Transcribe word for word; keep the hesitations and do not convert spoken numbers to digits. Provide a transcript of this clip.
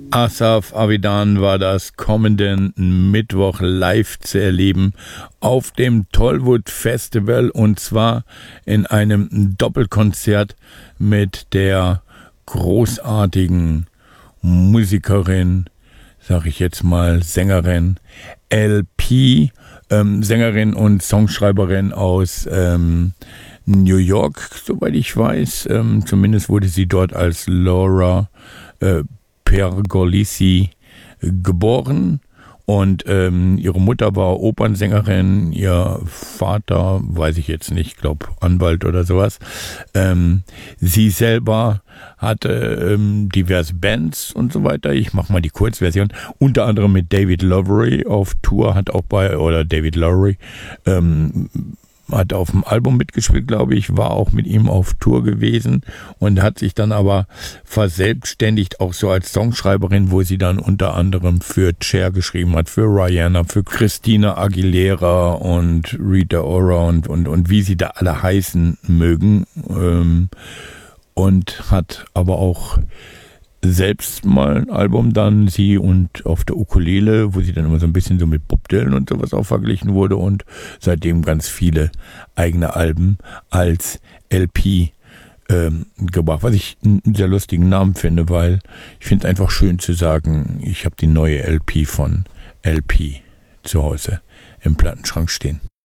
Asaf Avidan war das kommenden Mittwoch live zu erleben auf dem Tollwood Festival, und zwar in einem Doppelkonzert mit der großartigen Musikerin, sag ich jetzt mal Sängerin L P, ähm, Sängerin und Songschreiberin aus ähm, New York, soweit ich weiß. Ähm, zumindest wurde sie dort als Laura äh, Pergolesi geboren, und ähm, ihre Mutter war Opernsängerin, ihr Vater, weiß ich jetzt nicht, glaube Anwalt oder sowas. Ähm, sie selber hatte ähm, diverse Bands und so weiter. Ich mache mal die Kurzversion. Unter anderem mit David Lowery auf Tour, hat auch bei, oder David Lowery, ähm, hat auf dem Album mitgespielt, glaube ich, war auch mit ihm auf Tour gewesen und hat sich dann aber verselbstständigt, auch so als Songschreiberin, wo sie dann unter anderem für Cher geschrieben hat, für Rihanna, für Christina Aguilera und Rita Ora und, und, und wie sie da alle heißen mögen, ähm, und hat aber auch selbst mal ein Album dann, sie und auf der Ukulele, wo sie dann immer so ein bisschen so mit Bob Dylan und sowas auch verglichen wurde, und seitdem ganz viele eigene Alben als L P ähm, gebracht, was ich einen sehr lustigen Namen finde, weil ich finde es einfach schön zu sagen, ich habe die neue L P von L P zu Hause im Plattenschrank stehen.